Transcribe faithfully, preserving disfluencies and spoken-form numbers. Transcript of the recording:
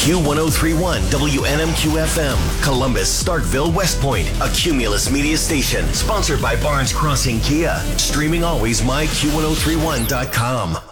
Q one oh three point one W N M Q F M, Columbus, Starkville, West Point, a Cumulus media station, sponsored by Barnes Crossing Kia. Streaming always, my Q ten thirty-one dot com.